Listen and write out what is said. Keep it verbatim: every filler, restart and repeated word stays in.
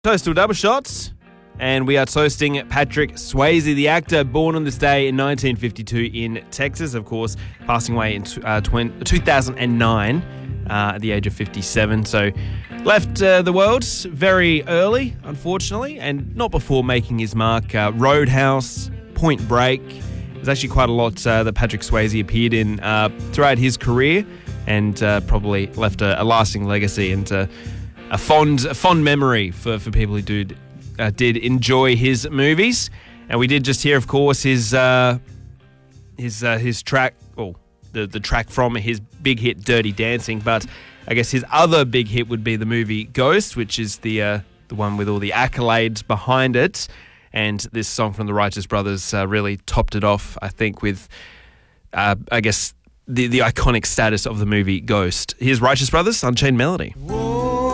Toast to Double Shots, and we are toasting Patrick Swayze, the actor born on this day in nineteen fifty-two in Texas, of course, passing away in uh, two thousand nine uh, at the age of fifty-seven. So left uh, the world very early, unfortunately, and not before making his mark. Uh, Roadhouse, Point Break. There's actually quite a lot uh, that Patrick Swayze appeared in uh, throughout his career, and uh, probably left a, a lasting legacy and uh, a fond a fond memory for, for people who did, uh, did enjoy his movies. And we did just hear, of course, his uh, his uh, his track, or the, the track from his big hit Dirty Dancing. But I guess his other big hit would be the movie Ghost, which is the uh, the one with all the accolades behind it. And this song from the Righteous Brothers uh, really topped it off, I think, with, uh, I guess, the, the iconic status of the movie Ghost. Here's Righteous Brothers, Unchained Melody. Whoa.